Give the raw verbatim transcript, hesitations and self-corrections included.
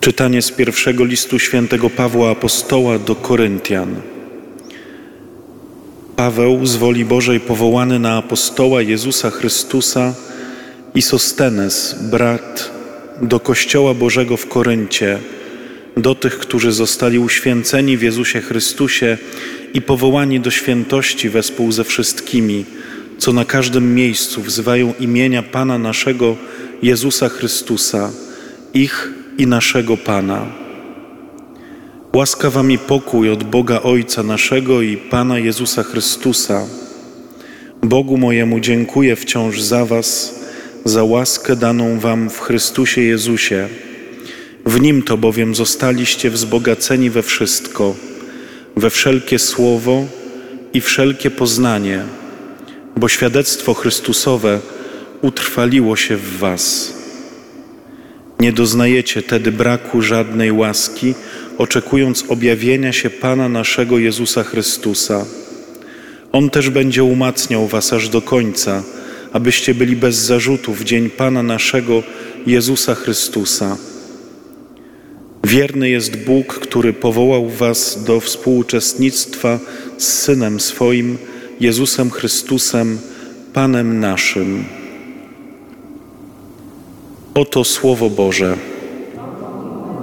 Czytanie z pierwszego listu świętego Pawła Apostoła do Koryntian. Paweł, z woli Bożej powołany na apostoła Jezusa Chrystusa, i Sostenes, brat, do Kościoła Bożego w Koryncie, do tych, którzy zostali uświęceni w Jezusie Chrystusie i powołani do świętości wespół ze wszystkimi, co na każdym miejscu wzywają imienia Pana naszego Jezusa Chrystusa, ich i naszego Pana. Łaska wam i pokój od Boga Ojca naszego i Pana Jezusa Chrystusa. Bogu mojemu dziękuję wciąż za was, za łaskę daną wam w Chrystusie Jezusie. W Nim to bowiem zostaliście wzbogaceni we wszystko, we wszelkie słowo i wszelkie poznanie, bo świadectwo Chrystusowe utrwaliło się w was. Nie doznajecie tedy braku żadnej łaski, oczekując objawienia się Pana naszego Jezusa Chrystusa. On też będzie umacniał was aż do końca, abyście byli bez zarzutu w dzień Pana naszego Jezusa Chrystusa. Wierny jest Bóg, który powołał was do współuczestnictwa z Synem swoim, Jezusem Chrystusem, Panem naszym. Oto Słowo Boże.